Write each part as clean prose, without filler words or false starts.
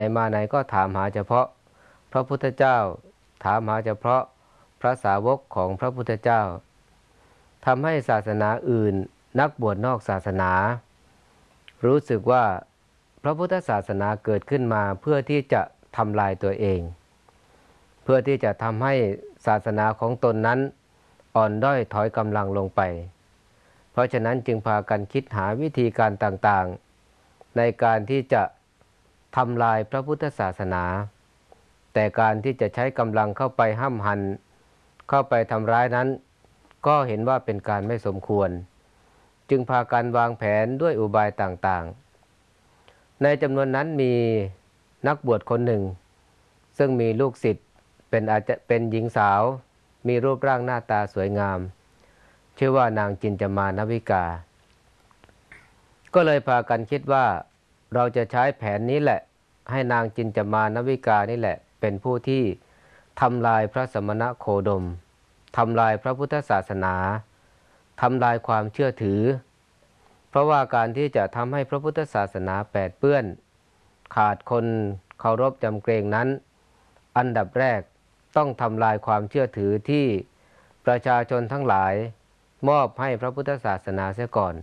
มาไหนก็ถามหาเฉพาะพระพุทธเจ้าถามหาเฉพาะพระสาวกของพระพุทธเจ้าทำให้ศาสนาอื่นนักบวชนอกศาสนารู้สึกว่าพระพุทธศาสนาเกิดขึ้นมาเพื่อที่จะทำลายตัวเองเพื่อที่จะทำให้ศาสนาของตนนั้นอ่อนด้อยถอยกำลังลงไปเพราะฉะนั้นจึงพากันคิดหาวิธีการต่างๆในการที่จะทำลายพระพุทธศาสนาแต่การที่จะใช้กำลังเข้าไปห้ำหั่นเข้าไปทำร้ายนั้นก็เห็นว่าเป็นการไม่สมควรจึงพากันวางแผนด้วยอุบายต่างๆในจำนวนนั้นมีนักบวชคนหนึ่งซึ่งมีลูกศิษย์เป็นหญิงสาวมีรูปร่างหน้าตาสวยงามชื่อว่านางจินจามานวิกาก็เลยพากันคิดว่าเราจะใช้แผนนี้แหละให้นางจินจามานวิกานี่แหละเป็นผู้ที่ทำลายพระสมณโคดมทำลายพระพุทธศาสนาทำลายความเชื่อถือเพราะว่าการที่จะทำให้พระพุทธศาสนาแปดเปื้อนขาดคนเคารพจำเกรงนั้นอันดับแรกต้องทำลายความเชื่อถือที่ประชาชนทั้งหลายมอบให้พระพุทธศาสนาเสียก่อน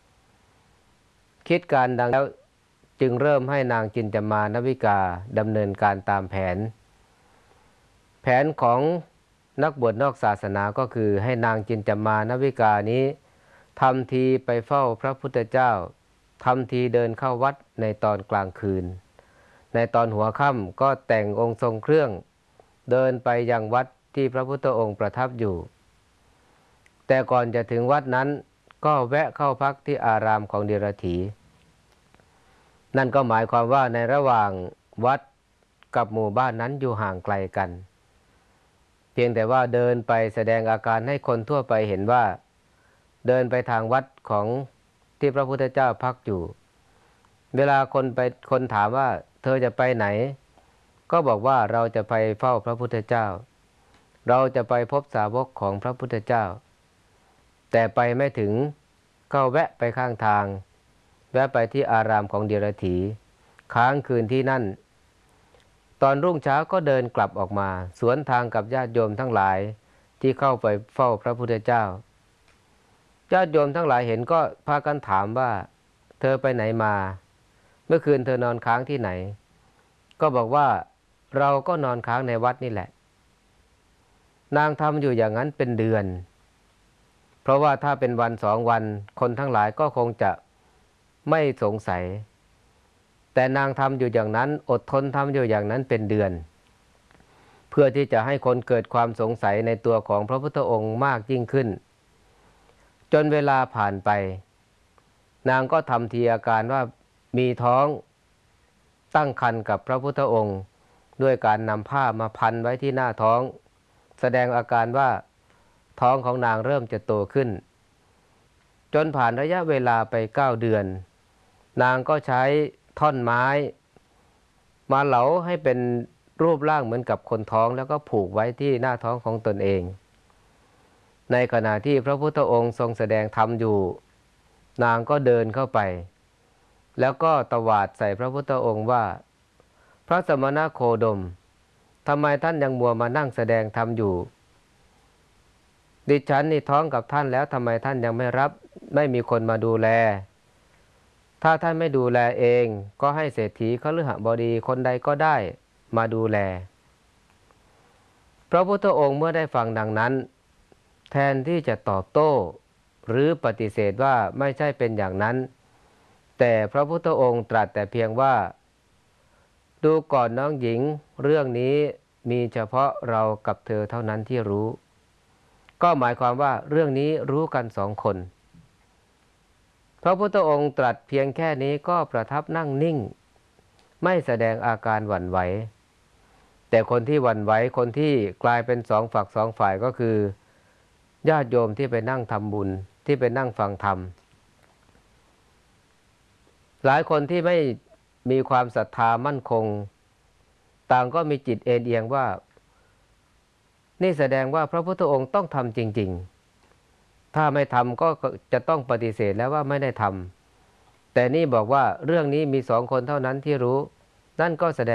คิดการดังแล้วจึงเริ่มให้นางจินจามานวิกาดำเนินการตามแผนของนักบวชนอกศาสนาก็คือให้นางจินจามานวิกานี้ทำทีไปเฝ้าพระพุทธเจ้าทำทีเดินเข้าวัดในตอนกลางคืนในตอนหัวค่ำก็แต่งองค์ทรงเครื่องเดินไปยังวัดที่พระพุทธองค์ประทับอยู่แต่ก่อนจะถึงวัดนั้นก็แวะเข้าพักที่อารามของเดรัจฉีนั่นก็หมายความว่าในระหว่างวัดกับหมู่บ้านนั้นอยู่ห่างไกลกันเพียงแต่ว่าเดินไปแสดงอาการให้คนทั่วไปเห็นว่าเดินไปทางวัดของที่พระพุทธเจ้าพักอยู่เวลาคนถามว่าเธอจะไปไหนก็บอกว่าเราจะไปเฝ้าพระพุทธเจ้าเราจะไปพบสาวกของพระพุทธเจ้าแต่ไปไม่ถึงก็แวะไปข้างทางแวะไปที่อารามของเดรัจฉีค้างคืนที่นั่นตอนรุ่งเช้าก็เดินกลับออกมาสวนทางกับญาติโยมทั้งหลายที่เข้าไปเฝ้าพระพุทธเจ้าญาติโยมทั้งหลายเห็นก็พากันถามว่าเธอไปไหนมาเมื่อคืนเธอนอนค้างที่ไหนก็บอกว่าเราก็นอนค้างในวัดนี่แหละนางทำอยู่อย่างนั้นเป็นเดือนเพราะว่าถ้าเป็นวัน2 วันคนทั้งหลายก็คงจะไม่สงสัยแต่นางทำอยู่อย่างนั้นอดทนทำอยู่อย่างนั้นเป็นเดือนเพื่อที่จะให้คนเกิดความสงสัยในตัวของพระพุทธองค์มากยิ่งขึ้นจนเวลาผ่านไปนางก็ทำทีอาการว่ามีท้องตั้งครรภ์กับพระพุทธองค์ด้วยการนำผ้ามาพันไว้ที่หน้าท้องแสดงอาการว่าท้องของนางเริ่มจะโตขึ้นจนผ่านระยะเวลาไป9 เดือนนางก็ใช้ท่อนไม้มาเหลาให้เป็นรูปร่างเหมือนกับคนท้องแล้วก็ผูกไว้ที่หน้าท้องของตนเองในขณะที่พระพุทธองค์ทรงแสดงธรรมอยู่นางก็เดินเข้าไปแล้วก็ตวาดใส่พระพุทธองค์ว่าพระสมณโคดมทำไมท่านยังมัวมานั่งแสดงธรรมอยู่ดิฉันนี่ท้องกับท่านแล้วทำไมท่านยังไม่มีคนมาดูแลถ้าท่านไม่ดูแลเองก็ให้เศรษฐีคฤหบดีคนใดก็ได้มาดูแลพระพุทธองค์เมื่อได้ฟังดังนั้นแทนที่จะตอบโต้หรือปฏิเสธว่าไม่ใช่เป็นอย่างนั้นแต่พระพุทธองค์ตรัสแต่เพียงว่าดูก่อนน้องหญิงเรื่องนี้มีเฉพาะเรากับเธอเท่านั้นที่รู้ก็หมายความว่าเรื่องนี้รู้กัน2 คนพระพุทธองค์ตรัสเพียงแค่นี้ก็ประทับนั่งนิ่งไม่แสดงอาการหวั่นไหวแต่คนที่หวั่นไหวคนที่กลายเป็น2 ฝัก 2 ฝ่ายก็คือญาติโยมที่ไปนั่งทำบุญที่ไปนั่งฟังธรรมหลายคนที่ไม่มีความศรัทธามั่นคงต่างก็มีจิตเอ็นเอียงว่านี่แสดงว่าพระพุทธองค์ต้องทำจริงๆถ้าไม่ทำก็จะต้องปฏิเสธแล้วว่าไม่ได้ทำแต่นี่บอกว่าเรื่องนี้มี2 คนเท่านั้นที่รู้นั่นก็แสดง